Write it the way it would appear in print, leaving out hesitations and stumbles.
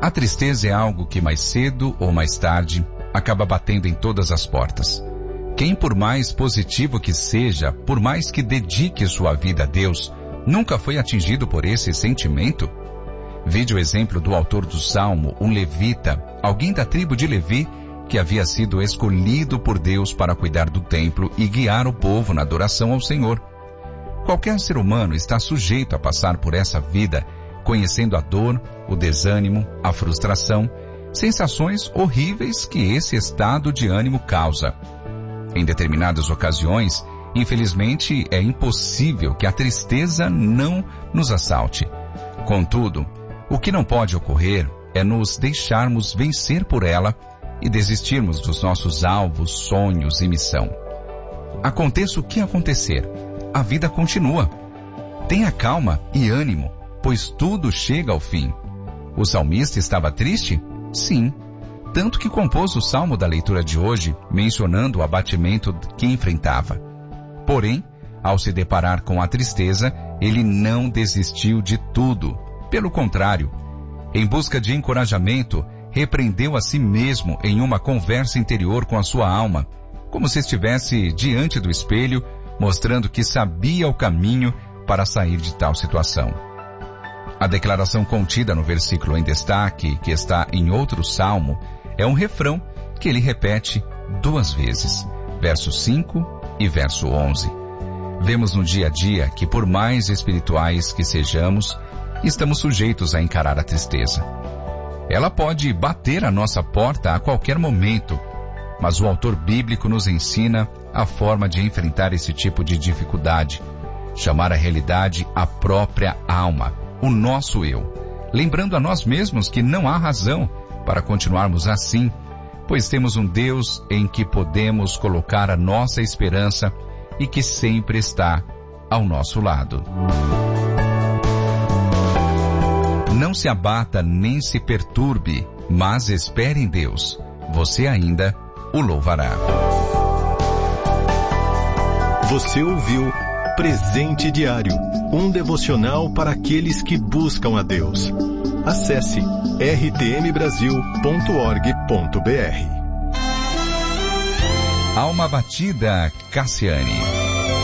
A tristeza é algo que mais cedo ou mais tarde acaba batendo em todas as portas. Quem, por mais positivo que seja, por mais que dedique sua vida a Deus, nunca foi atingido por esse sentimento? Vide o exemplo do autor do Salmo, um levita, alguém da tribo de Levi, que havia sido escolhido por Deus para cuidar do templo e guiar o povo na adoração ao Senhor. Qualquer ser humano está sujeito a passar por essa vida, conhecendo a dor, o desânimo, a frustração, sensações horríveis que esse estado de ânimo causa. Em determinadas ocasiões, infelizmente, é impossível que a tristeza não nos assalte. Contudo, o que não pode ocorrer é nos deixarmos vencer por ela e desistirmos dos nossos alvos, sonhos e missão. Aconteça o que acontecer, a vida continua. Tenha calma e ânimo, pois tudo chega ao fim. O salmista estava triste? Sim. Tanto que compôs o salmo da leitura de hoje, mencionando o abatimento que enfrentava. Porém, ao se deparar com a tristeza, ele não desistiu de tudo. Pelo contrário, em busca de encorajamento, repreendeu a si mesmo em uma conversa interior com a sua alma, como se estivesse diante do espelho, mostrando que sabia o caminho para sair de tal situação. A declaração contida no versículo em destaque, que está em outro salmo, é um refrão que ele repete 2 vezes, verso 5 e verso 11. Vemos no dia a dia que, por mais espirituais que sejamos, estamos sujeitos a encarar a tristeza. Ela pode bater à nossa porta a qualquer momento, mas o autor bíblico nos ensina a forma de enfrentar esse tipo de dificuldade, chamar a realidade a própria alma, o nosso eu, lembrando a nós mesmos que não há razão para continuarmos assim, pois temos um Deus em que podemos colocar a nossa esperança e que sempre está ao nosso lado. Não se abata nem se perturbe, mas espere em Deus. Você ainda o louvará. Você ouviu Presente Diário, um devocional para aqueles que buscam a Deus. Acesse rtmbrasil.org.br. Alma batida, Cassiane.